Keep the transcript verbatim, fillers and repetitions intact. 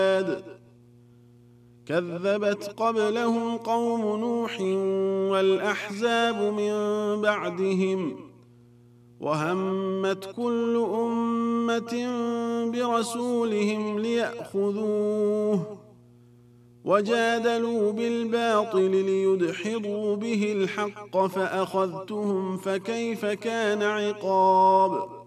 كذبت قبلهم قوم نوح والأحزاب من بعدهم وهمت كل أمة برسولهم ليأخذوه وجادلوا بالباطل ليدحضوا به الحق فأخذتهم فكيف كان عقاب